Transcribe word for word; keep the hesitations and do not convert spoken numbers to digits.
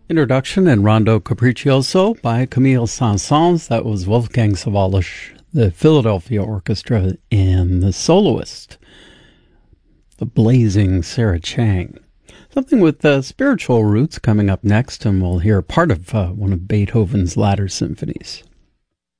Introduction and Rondo Capriccioso by Camille Saint-Saëns. That was Wolfgang Sawallisch, the Philadelphia Orchestra, and the soloist, the blazing Sarah Chang. Something with uh, spiritual roots coming up next, and we'll hear part of uh, one of Beethoven's latter symphonies.